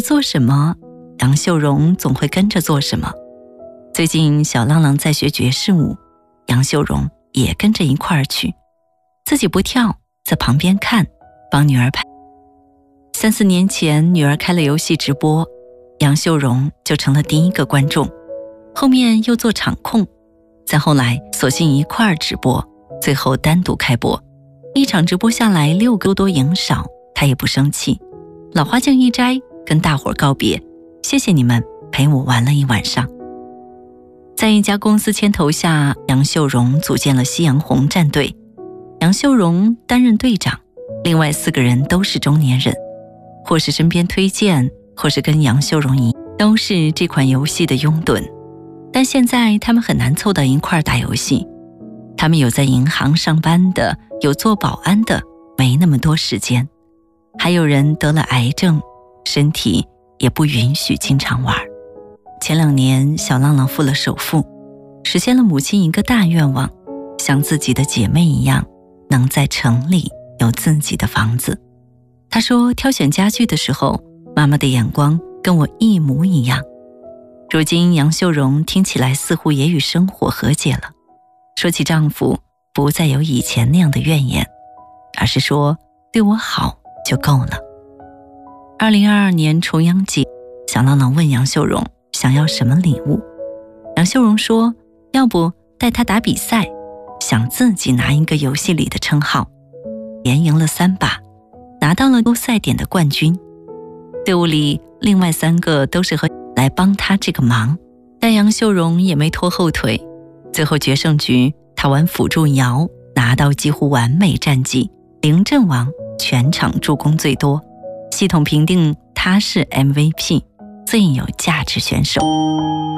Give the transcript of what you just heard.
做什么，杨秀荣总会跟着做什么。最近小浪浪在学爵士舞，杨秀荣也跟着一块儿去，自己不跳，在旁边看，帮女儿拍。3-4年前女儿开了游戏直播，杨秀荣就成了第一个观众，后面又做场控，再后来索性一块儿直播，最后单独开播。一场直播下来6个多赢少，他也不生气，老花镜一摘，跟大伙儿告别，谢谢你们陪我玩了一晚上。在一家公司牵头下，杨秀荣组建了夕阳红战队，杨秀荣担任队长，另外4个人都是中年人，或是身边推荐，或是跟杨秀荣一样，都是这款游戏的拥趸。但现在他们很难凑到一块儿打游戏，他们有在银行上班的，有做保安的，没那么多时间，还有人得了癌症，身体也不允许经常玩。前2年小浪浪付了首付，实现了母亲一个大愿望，像自己的姐妹一样，能在城里有自己的房子。她说挑选家具的时候，妈妈的眼光跟我一模一样。如今杨秀荣听起来似乎也与生活和解了，说起丈夫不再有以前那样的怨言，而是说对我好就够了。2022年重阳节，小浪浪问杨秀荣想要什么礼物，杨秀荣说要不带她打比赛，想自己拿一个游戏里的称号，连赢了3把，拿到了赛点的冠军。队伍里另外3个都是来帮他这个忙，但杨秀荣也没拖后腿，最后决胜局他玩辅助摇，拿到几乎完美战绩，0阵王，全场助攻最多，系统评定他是 MVP， 最有价值选手。